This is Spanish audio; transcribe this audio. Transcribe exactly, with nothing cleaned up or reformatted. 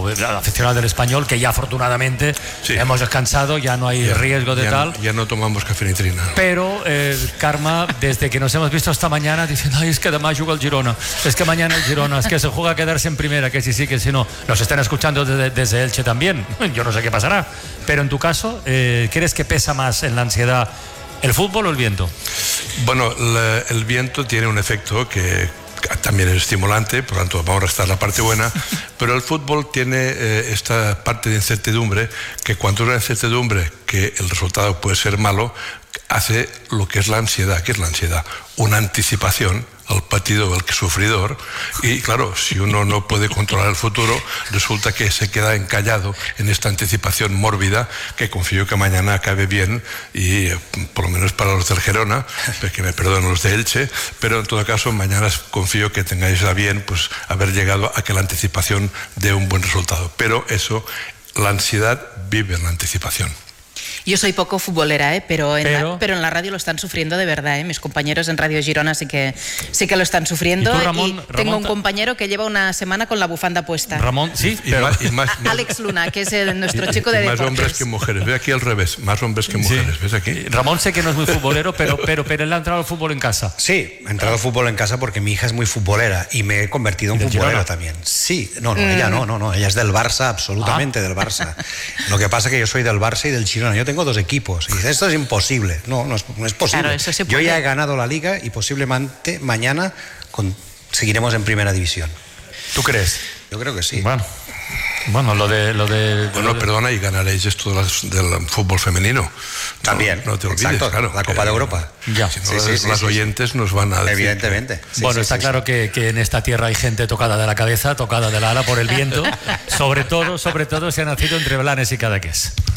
aficionados del Español, que ya afortunadamente sí. hemos descansado, ya no hay ya, riesgo de ya tal. No, ya no tomamos cafeinitrina. Pero eh, Carme, desde que nos hemos visto esta mañana, diciendo, ay, es que además juega el Girona, es que mañana el Girona, es que se juega a quedarse en primera, que si sí, que si no. Nos están escuchando desde, desde Elche también, yo no sé qué pasará. Pero en tu caso, eh, ¿crees que pesa más en la ansiedad el fútbol o el viento? Bueno, la, el viento tiene un efecto que también es estimulante, por lo tanto vamos a restar la parte buena, pero el fútbol tiene eh, esta parte de incertidumbre, que cuando hay una incertidumbre que el resultado puede ser malo, hace lo que es la ansiedad. ¿Qué es la ansiedad? Una anticipación al partido del sufridor, y claro, si uno no puede controlar el futuro, resulta que se queda encallado en esta anticipación mórbida, que confío que mañana acabe bien, y eh, por lo menos para los del Girona, que me perdonen los de Elche, pero en todo caso mañana confío que tengáis a bien pues haber llegado a que la anticipación dé un buen resultado. Pero eso, la ansiedad vive en la anticipación. Yo soy poco futbolera, ¿eh? pero, en pero... La, pero en la radio lo están sufriendo de verdad. ¿eh? Mis compañeros en Radio Girona sí que, sí que lo están sufriendo. ¿Y tú, Ramón, y Ramón, tengo un compañero que lleva una semana con la bufanda puesta. Ramón, sí, y, pero... más, y más, Alex Luna, que es el, nuestro y, chico de y más deportes. hombres que mujeres. Ve aquí al revés, más hombres que mujeres. Sí. ¿Ves aquí? Ramón sé que no es muy futbolero, pero, pero, pero él ha entrado al fútbol en casa. Sí, he entrado al fútbol en casa porque mi hija es muy futbolera y me he convertido en futbolero Girona? también. Sí, no, no, mm. ella no, no, no, ella es del Barça, absolutamente ah. del Barça. Lo que pasa es que yo soy del Barça y del Girona. Yo tengo dos equipos. Y dice, esto es imposible. No, no es, no es posible. Claro, eso se Yo ya he ganado la Liga y posiblemente mañana con, seguiremos en Primera División. ¿Tú crees? Yo creo que sí. Bueno, bueno lo de... Lo de bueno, lo de... perdona, y ganaréis esto del, del fútbol femenino. También. No, no te olvides, exacto, claro. La Copa de Europa. Ya. Si no, sí, las, sí, sí, las sí, oyentes sí. nos van a decir. Evidentemente. Sí, bueno, sí, está sí, claro sí. Que, que en esta tierra hay gente tocada de la cabeza, tocada del ala por el viento. sobre todo, sobre todo si ha nacido entre Blanes y Cadaqués.